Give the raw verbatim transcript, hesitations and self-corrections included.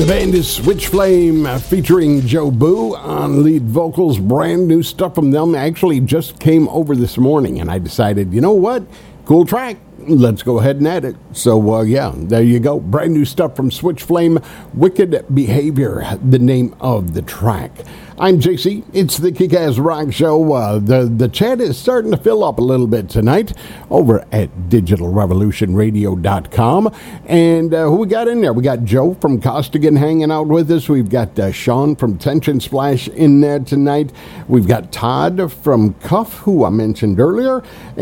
The band is Switch Flame, uh, featuring Joe Boo on lead vocals. Brand new stuff from them. Actually just came over this morning, and I decided, you know what? Cool track. Let's go ahead and add it. So, uh, yeah, there you go. Brand new stuff from Switch Flame. Wicked Behavior, the name of the track. I'm J C. It's the Kick-Ass Rock Show. Uh, the, the chat is starting to fill up a little bit tonight over at digital revolution radio dot com. And uh, who we got in there? We got Joe from Costigan hanging out with us. We've got uh, Sean from Tension Splash in there tonight. We've got Todd from Cuff, who I mentioned earlier.